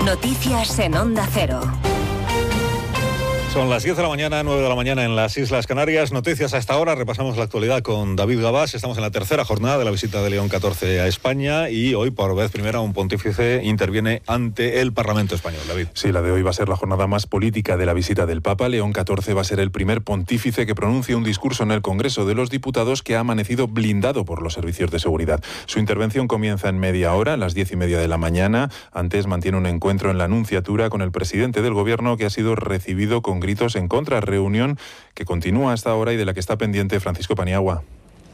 Noticias en Onda Cero. Son las 10 de la mañana, 9 de la mañana en las Islas Canarias. Noticias a esta hora. Repasamos la actualidad con David Gabás. Estamos en la tercera jornada de la visita de León XIV a España y hoy, por vez primera, un pontífice interviene ante el Parlamento español. David. Sí, la de hoy va a ser la jornada más política de la visita del Papa. León XIV va a ser el primer pontífice que pronuncie un discurso en el Congreso de los Diputados que ha amanecido blindado por los servicios de seguridad. Su intervención comienza en media hora, a las 10:30 de la mañana. Antes mantiene un encuentro en la Nunciatura con el presidente del Gobierno, que ha sido recibido con gritos en contra, reunión que continúa hasta ahora y de la que está pendiente Francisco Paniagua.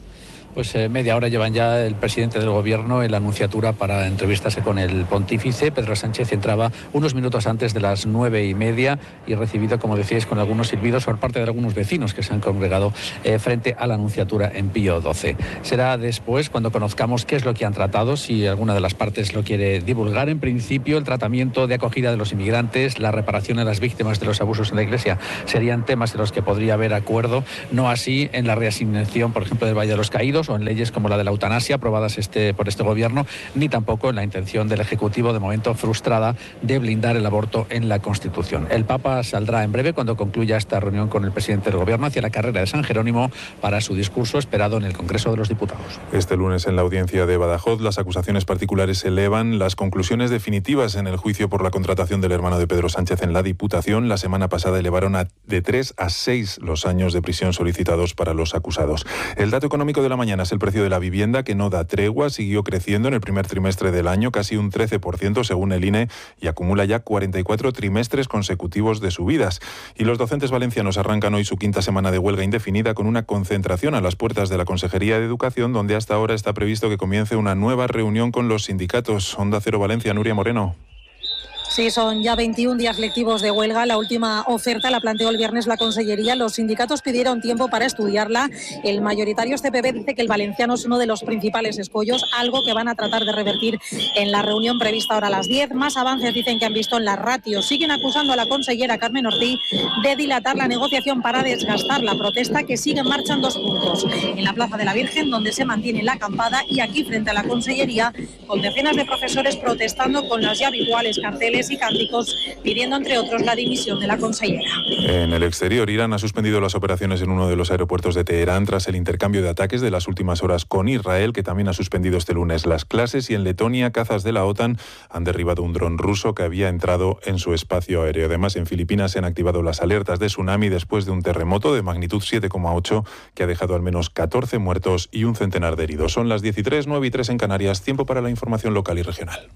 Pues media hora llevan ya el presidente del Gobierno en la Nunciatura para entrevistarse con el pontífice. Pedro Sánchez entraba unos minutos antes de las 9:30 y recibido, como decíais, con algunos silbidos por parte de algunos vecinos que se han congregado frente a la Nunciatura en Pío XII. Será después cuando conozcamos qué es lo que han tratado, si alguna de las partes lo quiere divulgar. En principio, el tratamiento de acogida de los inmigrantes, la reparación a las víctimas de los abusos en la Iglesia serían temas en los que podría haber acuerdo, no así en la reasignación, por ejemplo, del Valle de los Caídos, o en leyes como la de la eutanasia aprobadas por este Gobierno, ni tampoco en la intención del Ejecutivo, de momento frustrada, de blindar el aborto en la Constitución. El Papa saldrá en breve, cuando concluya esta reunión con el presidente del Gobierno, hacia la carrera de San Jerónimo para su discurso esperado en el Congreso de los Diputados. Este lunes, en la audiencia de Badajoz, las acusaciones particulares se elevan. Las conclusiones definitivas en el juicio por la contratación del hermano de Pedro Sánchez en la Diputación la semana pasada elevaron de 3 a 6 los años de prisión solicitados para los acusados. El dato económico de la mañana es el precio de la vivienda, que no da tregua, siguió creciendo en el primer trimestre del año, casi un 13% según el INE, y acumula ya 44 trimestres consecutivos de subidas. Y los docentes valencianos arrancan hoy su quinta semana de huelga indefinida con una concentración a las puertas de la Consejería de Educación, donde hasta ahora está previsto que comience una nueva reunión con los sindicatos. Onda Cero Valencia, Nuria Moreno. Sí, son ya 21 días lectivos de huelga. La última oferta la planteó el viernes la Consellería. Los sindicatos pidieron tiempo para estudiarla. El mayoritario CPB dice que el valenciano es uno de los principales escollos, algo que van a tratar de revertir en la reunión prevista ahora a las 10. Más avances dicen que han visto en las ratios. Siguen acusando a la consellera Carmen Ortiz de dilatar la negociación para desgastar la protesta, que sigue en marcha en 2 puntos. En la Plaza de la Virgen, donde se mantiene la acampada, y aquí frente a la Consellería, con decenas de profesores protestando con los ya habituales carteles y cánticos, pidiendo entre otros la dimisión de la consellera. En el exterior, Irán ha suspendido las operaciones en uno de los aeropuertos de Teherán tras el intercambio de ataques de las últimas horas con Israel, que también ha suspendido este lunes las clases, y en Letonia, cazas de la OTAN han derribado un dron ruso que había entrado en su espacio aéreo. Además, en Filipinas se han activado las alertas de tsunami después de un terremoto de magnitud 7,8 que ha dejado al menos 14 muertos y un centenar de heridos. Son las 13, 9 y 3 en Canarias. Tiempo para la información local y regional.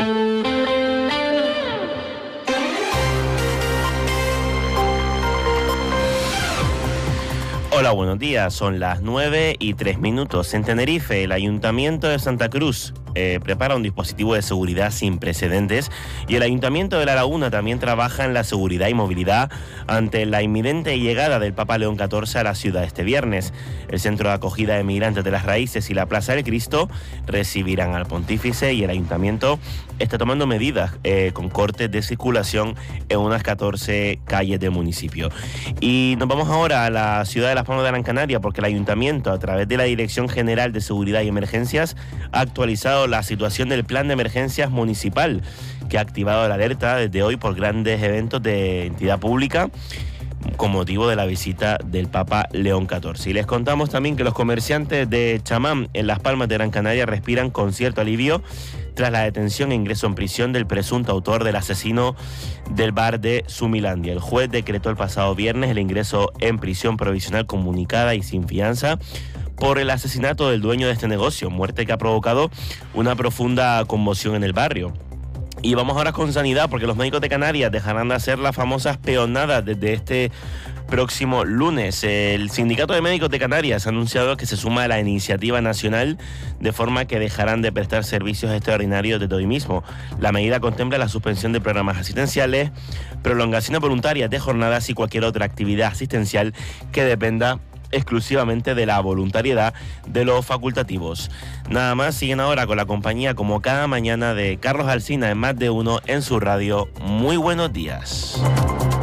Hola, buenos días. Son las 9 y 3 minutos. En Tenerife, el Ayuntamiento de Santa Cruz prepara un dispositivo de seguridad sin precedentes, y el Ayuntamiento de La Laguna también trabaja en la seguridad y movilidad ante la inminente llegada del Papa León XIV a la ciudad este viernes. El Centro de Acogida de Migrantes de las Raíces y la Plaza del Cristo recibirán al pontífice, y el Ayuntamiento está tomando medidas con cortes de circulación en unas 14 calles del municipio. Y nos vamos ahora a la ciudad de Las Palmas de Gran Canaria, porque el Ayuntamiento, a través de la Dirección General de Seguridad y Emergencias, ha actualizado la situación del plan de emergencias municipal, que ha activado la alerta desde hoy por grandes eventos de entidad pública con motivo de la visita del Papa León XIV. Y les contamos también que los comerciantes de Chamán, en Las Palmas de Gran Canaria, respiran con cierto alivio tras la detención e ingreso en prisión del presunto autor del asesino del bar de Sumilandia. El juez decretó el pasado viernes el ingreso en prisión provisional comunicada y sin fianza por el asesinato del dueño de este negocio, muerte que ha provocado una profunda conmoción en el barrio. Y vamos ahora con sanidad, porque los médicos de Canarias dejarán de hacer las famosas peonadas desde este próximo lunes. El Sindicato de Médicos de Canarias ha anunciado que se suma a la iniciativa nacional, de forma que dejarán de prestar servicios extraordinarios desde hoy mismo. La medida contempla la suspensión de programas asistenciales, prolongaciones voluntarias de jornadas y cualquier otra actividad asistencial que dependa exclusivamente de la voluntariedad de los facultativos. Nada más, siguen ahora con la compañía, como cada mañana, de Carlos Alsina en Más de Uno en su radio. Muy buenos días.